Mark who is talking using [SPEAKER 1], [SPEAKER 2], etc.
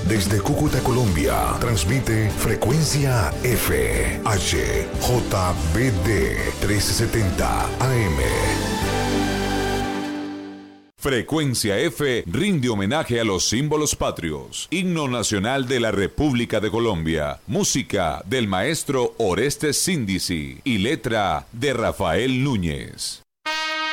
[SPEAKER 1] Desde Cúcuta, Colombia, transmite Frecuencia F, HJBD 1370 AM. Frecuencia F rinde homenaje a los símbolos patrios. Himno nacional de la República de Colombia. Música del maestro Orestes Síndizi y letra de Rafael Núñez.